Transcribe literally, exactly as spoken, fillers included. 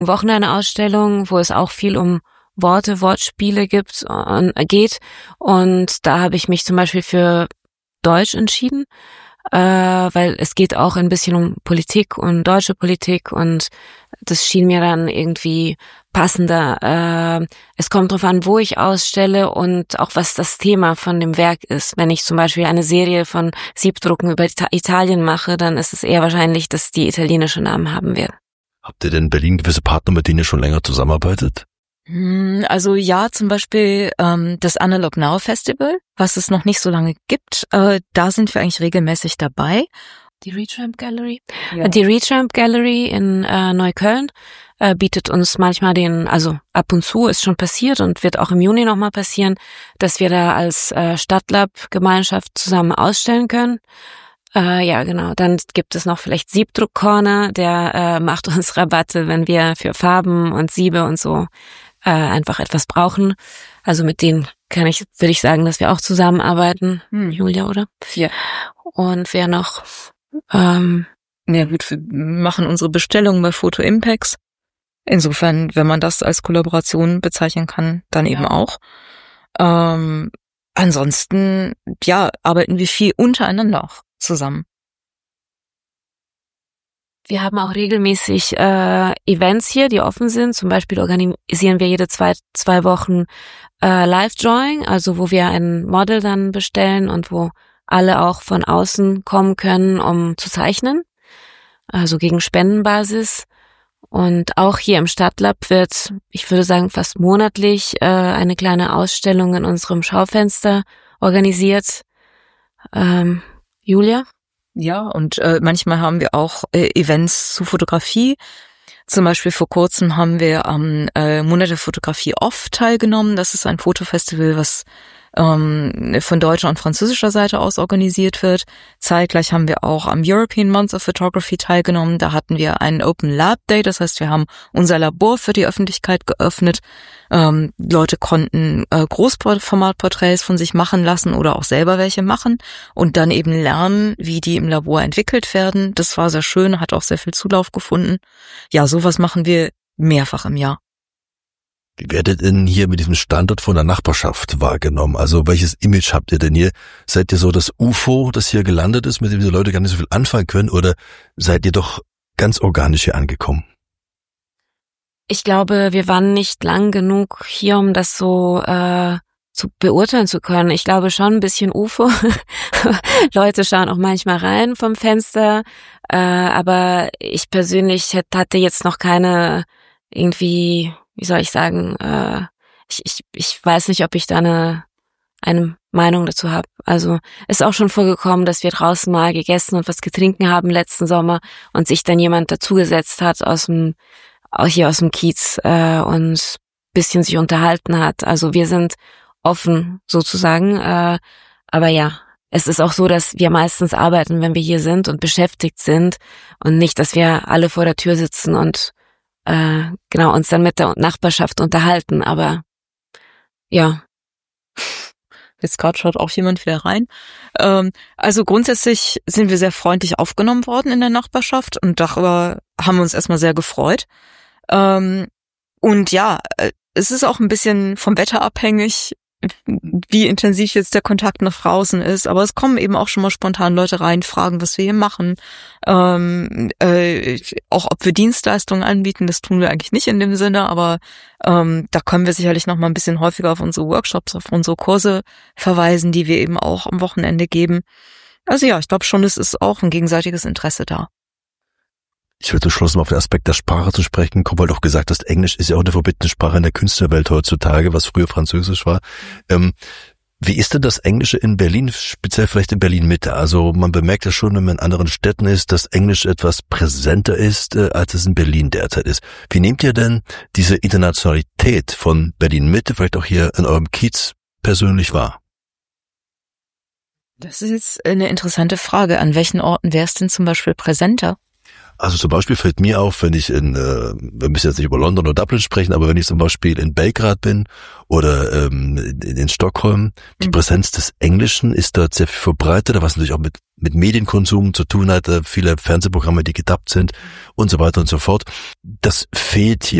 Wochen eine Ausstellung, wo es auch viel um Worte, Wortspiele gibt und geht. Und da habe ich mich zum Beispiel für Deutsch entschieden, äh, weil es geht auch ein bisschen um Politik und deutsche Politik und das schien mir dann irgendwie passender. Äh, es kommt drauf an, wo ich ausstelle und auch was das Thema von dem Werk ist. Wenn ich zum Beispiel eine Serie von Siebdrucken über Ita- Italien mache, dann ist es eher wahrscheinlich, dass die italienische Namen haben werden. Habt ihr denn in Berlin gewisse Partner, mit denen ihr schon länger zusammenarbeitet? Also ja, zum Beispiel ähm, das Analog Now Festival, was es noch nicht so lange gibt. Äh, da sind wir eigentlich regelmäßig dabei. Die Retramp Gallery. Ja. Die Retramp Gallery in äh, Neukölln äh, bietet uns manchmal den, also ab und zu ist schon passiert und wird auch im Juni nochmal passieren, dass wir da als äh, Stadtlab-Gemeinschaft zusammen ausstellen können. Äh, ja, genau. Dann gibt es noch vielleicht Siebdruck Corner, der äh, macht uns Rabatte, wenn wir für Farben und Siebe und so äh, einfach etwas brauchen. Also mit denen kann ich, würde ich sagen, dass wir auch zusammenarbeiten, Hm. Julia, oder? Ja. Und wer noch? Ähm, Ja gut, wir machen unsere Bestellungen bei Photo Impacts. Insofern, wenn man das als Kollaboration bezeichnen kann, dann eben Ja. auch. Ähm, ansonsten, ja, arbeiten wir viel untereinander auch zusammen. Wir haben auch regelmäßig äh, Events hier, die offen sind. Zum Beispiel organisieren wir jede zwei, zwei Wochen äh, Live-Drawing, also wo wir ein Model dann bestellen und wo alle auch von außen kommen können, um zu zeichnen, also gegen Spendenbasis. Und auch hier im Stadtlab wird, ich würde sagen, fast monatlich äh, eine kleine Ausstellung in unserem Schaufenster organisiert. Ähm, Julia? Ja, und äh, manchmal haben wir auch äh, Events zu Fotografie. Zum Beispiel vor kurzem haben wir am äh, Monat der Fotografie Off teilgenommen. Das ist ein Fotofestival, was ähm, von deutscher und französischer Seite aus organisiert wird. Zeitgleich haben wir auch am European Month of Photography teilgenommen. Da hatten wir einen Open Lab Day, das heißt, wir haben unser Labor für die Öffentlichkeit geöffnet. Ähm, Leute konnten äh, Großformatporträts von sich machen lassen oder auch selber welche machen und dann eben lernen, wie die im Labor entwickelt werden. Das war sehr schön, hat auch sehr viel Zulauf gefunden. Ja, sowas machen wir mehrfach im Jahr. Wie werdet ihr denn hier mit diesem Standort von der Nachbarschaft wahrgenommen? Also welches Image habt ihr denn hier? Seid ihr so das U F O, das hier gelandet ist, mit dem die Leute gar nicht so viel anfangen können? Oder seid ihr doch ganz organisch hier angekommen? Ich glaube, wir waren nicht lang genug hier, um das so äh, zu beurteilen zu können. Ich glaube schon ein bisschen U F O. Leute schauen auch manchmal rein vom Fenster. Äh, aber ich persönlich hatte jetzt noch keine irgendwie, wie soll ich sagen, äh, ich, ich, ich weiß nicht, ob ich da eine, eine Meinung dazu habe. Also ist auch schon vorgekommen, dass wir draußen mal gegessen und was getrunken haben letzten Sommer und sich dann jemand dazugesetzt hat aus dem, auch hier aus dem Kiez äh, und bisschen sich unterhalten hat. Also wir sind offen sozusagen, äh, aber ja, es ist auch so, dass wir meistens arbeiten, wenn wir hier sind und beschäftigt sind und nicht, dass wir alle vor der Tür sitzen und äh, genau uns dann mit der Nachbarschaft unterhalten, aber ja. Jetzt gerade schaut auch jemand wieder rein. Ähm, also grundsätzlich sind wir sehr freundlich aufgenommen worden in der Nachbarschaft und darüber haben wir uns erstmal sehr gefreut. Ähm, und ja, es ist auch ein bisschen vom Wetter abhängig, wie intensiv jetzt der Kontakt nach draußen ist, aber es kommen eben auch schon mal spontan Leute rein, fragen, was wir hier machen, ähm, äh, auch ob wir Dienstleistungen anbieten, das tun wir eigentlich nicht in dem Sinne, aber ähm, da können wir sicherlich noch mal ein bisschen häufiger auf unsere Workshops, auf unsere Kurse verweisen, die wir eben auch am Wochenende geben. Also ja, ich glaube schon, es ist auch ein gegenseitiges Interesse da. Ich würde zum Schluss mal auf den Aspekt der Sprache zu sprechen kommen, weil du auch gesagt hast, Englisch ist ja auch eine verbotene Sprache in der Künstlerwelt heutzutage, was früher Französisch war. Ähm, wie ist denn das Englische in Berlin, speziell vielleicht in Berlin-Mitte? Also man bemerkt ja schon, wenn man in anderen Städten ist, dass Englisch etwas präsenter ist, äh, als es in Berlin derzeit ist. Wie nehmt ihr denn diese Internationalität von Berlin-Mitte, vielleicht auch hier in eurem Kiez, persönlich wahr? Das ist jetzt eine interessante Frage. An welchen Orten wäre es denn zum Beispiel präsenter? Also zum Beispiel fällt mir auf, wenn ich in, äh, wir müssen jetzt nicht über London oder Dublin sprechen, aber wenn ich zum Beispiel in Belgrad bin oder ähm, in, in Stockholm, die mhm. Präsenz des Englischen ist dort sehr viel verbreiteter, was natürlich auch mit mit Medienkonsum zu tun hat, viele Fernsehprogramme, die gedubbt sind und so weiter und so fort. Das fehlt hier.